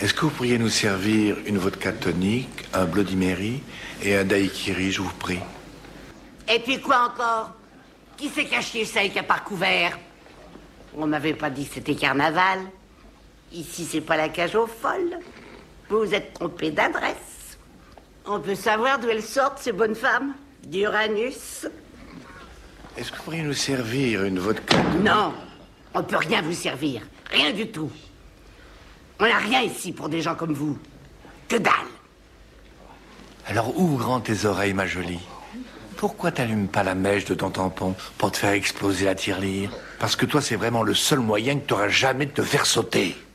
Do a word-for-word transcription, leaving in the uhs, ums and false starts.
Est-ce que vous pourriez nous servir une vodka tonique, un Bloody Mary et un daiquiri, je vous prie? Et puis quoi encore? Qui s'est caché ça avec un par couvert? On m'avait pas dit que c'était carnaval. Ici, c'est pas la cage aux folles. Vous vous êtes trompé d'adresse. On peut savoir d'où elles sortent, ces bonnes femmes? D'Uranus. Est-ce que vous pourriez nous servir une vodka tonique? Non, on peut rien vous servir. Rien du tout. On n'a rien ici pour des gens comme vous. Que dalle. Alors ouvre grand tes oreilles, ma jolie. Pourquoi t'allumes pas la mèche de ton tampon pour te faire exploser la tirelire? Parce que toi, c'est vraiment le seul moyen que t'auras jamais de te faire sauter.